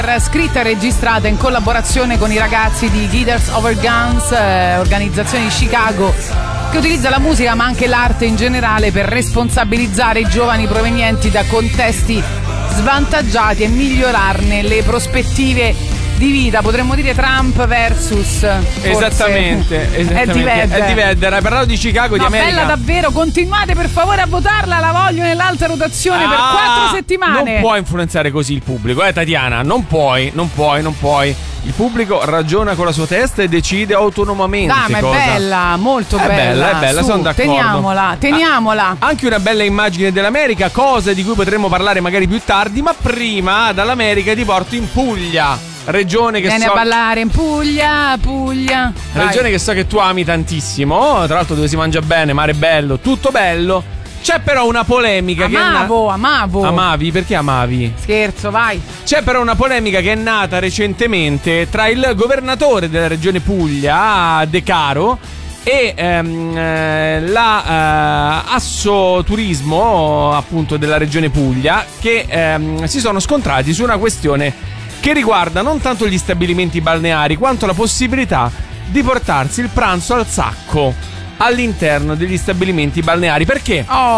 Scritta e registrata in collaborazione con i ragazzi di Gators Over Guns, organizzazione di Chicago che utilizza la musica ma anche l'arte in generale per responsabilizzare i giovani provenienti da contesti svantaggiati e migliorarne le prospettive di vita. Potremmo dire Trump versus esattamente Eddie Vedder. Hai parlato di Chicago, di America. Bella davvero, continuate per favore a votarla, la voglio nell'alta rotazione per 4 settimane. Non puoi influenzare così il pubblico, Tatiana, non puoi. Il pubblico ragiona con la sua testa e decide autonomamente. Ma è bella, molto bella. È bella, sono d'accordo. Teniamola. Anche una bella immagine dell'America, cosa di cui potremmo parlare magari più tardi, ma prima dall'America ti porto in Puglia. Regione che viene a ballare in Puglia. Regione che so che tu ami tantissimo, tra l'altro dove si mangia bene, mare bello, tutto bello. C'è però una polemica amavo. Amavi? Perché amavi? Scherzo, vai. C'è però una polemica che è nata recentemente tra il governatore della regione Puglia, De Caro, e la Assoturismo, appunto, della regione Puglia, che si sono scontrati su una questione che riguarda non tanto gli stabilimenti balneari quanto la possibilità di portarsi il pranzo al sacco all'interno degli stabilimenti balneari. Perché?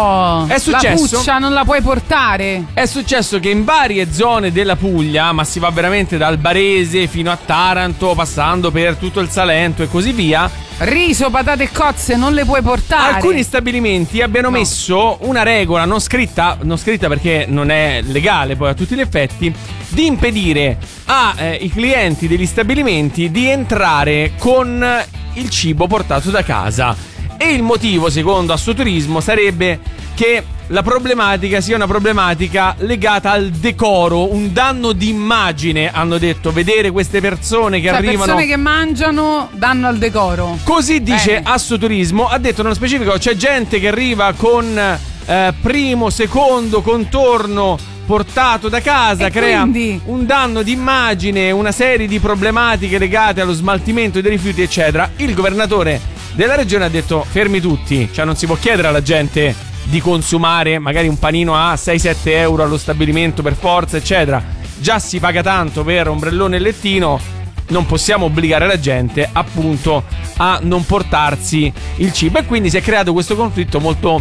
È successo, la puccia non la puoi portare. È successo che in varie zone della Puglia, ma si va veramente dal Barese fino a Taranto, passando per tutto il Salento e così via, riso, patate e cozze non le puoi portare. Alcuni stabilimenti abbiano messo una regola non scritta perché non è legale poi a tutti gli effetti, di impedire ai clienti degli stabilimenti di entrare con il cibo portato da casa. E il motivo, secondo Assoturismo, sarebbe che la problematica sia una problematica legata al decoro, un danno d'immagine, hanno detto, vedere queste persone che arrivano, persone che mangiano danno al decoro. Così dice Assoturismo. Ha detto nello specifico c'è gente che arriva con primo, secondo contorno portato da casa, crea quindi un danno d'immagine, una serie di problematiche legate allo smaltimento dei rifiuti eccetera. Il governatore della regione ha detto fermi tutti, cioè non si può chiedere alla gente di consumare magari un panino a 6-7 euro allo stabilimento per forza eccetera, già si paga tanto per ombrellone e lettino, non possiamo obbligare la gente appunto a non portarsi il cibo. E quindi si è creato questo conflitto molto,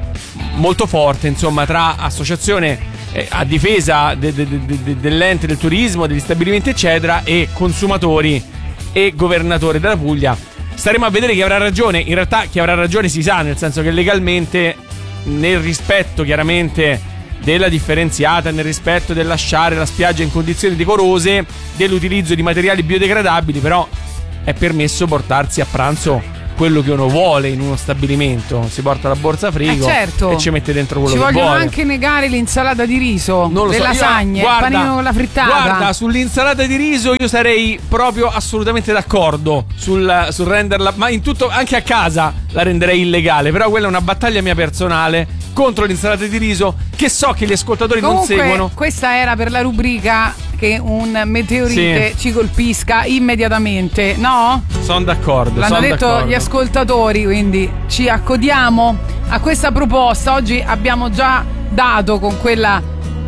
molto forte, insomma, tra associazione a difesa dell'ente del turismo, degli stabilimenti eccetera, e consumatori e governatore della Puglia. Staremo a vedere chi avrà ragione. In realtà chi avrà ragione si sa, nel senso che legalmente, nel rispetto chiaramente della differenziata, nel rispetto del lasciare la spiaggia in condizioni decorose, dell'utilizzo di materiali biodegradabili, però è permesso portarsi a pranzo quello che uno vuole in uno stabilimento. Si porta la borsa frigo, certo, e ci mette dentro quello che vuole. Ci vogliono anche negare l'insalata di riso, non lo le lasagne, il panino con la frittata. Guarda, sull'insalata di riso io sarei proprio assolutamente d'accordo sul renderla, ma in tutto, anche a casa la renderei illegale. Però quella è una battaglia mia personale contro l'insalata di riso, che so che gli ascoltatori comunque non seguono. Questa era per la rubrica che un meteorite ci colpisca immediatamente, no? Sono d'accordo. L'hanno detto gli ascoltatori, quindi ci accodiamo a questa proposta. Oggi abbiamo già dato con quella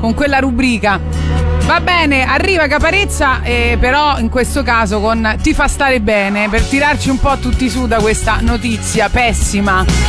rubrica. Va bene, arriva Caparezza, però in questo caso con Ti fa stare bene, per tirarci un po' tutti su da questa notizia pessima.